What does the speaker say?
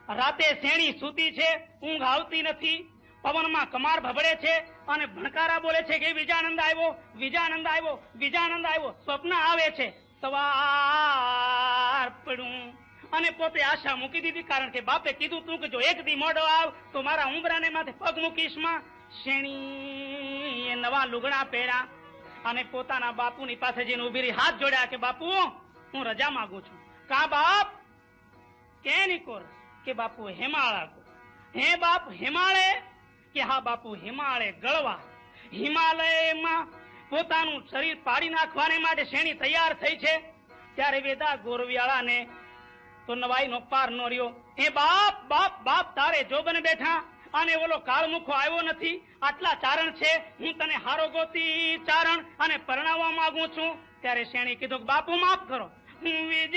રાતે શેણી સૂતી છે, ઊંઘ આવતી નથી, પવનમાં કમાર ભભડે છે અને ભણકારા બોલે છે કે વિજાનંદ આવ્યો, વિજાનંદ આવ્યો, વિજાનંદ આવ્યો. સ્વપ્ન આવે છે, સવાર પડ્યું અને પોતે આશા મૂકી દીધી, કારણ કે બાપે કીધું તું કે જો એક દી મોડો આવ તો મારા ઉંબરાને માથે પગ મૂકીશ માં. શેણી નવા લુગડા પહેર્યા અને પોતાના બાપુની પાસે જઈને ઉભી રહી, હાથ જોડ્યા કે બાપુ હું રજા માંગુ છું. કા બાપ? કે નિકોર? કે બાપુ હિમાળા કો. હે બાપ હિમાલય? કે હા બાપુ હિમાલય ગળવા. હિમાલયમાં પોતાનું શરીર પાડી નાખવાને માટે શેણી તૈયાર થઈ છે. ત્યારે વેદા ગોરવિયાળાને તો નવાઈ નો પાર નો રહ્યો. હે બાપ બાપ બાપ, તારે જોબન બેઠા અને ઓલો કાળમુખો આવ્યો નથી, આટલા ચારણ છે, હું તને હારો ગોતી ચારણ અને પરણાવવા માંગુ છું. ત્યારે શેણી કીધું બાપુ માફ કરો, હું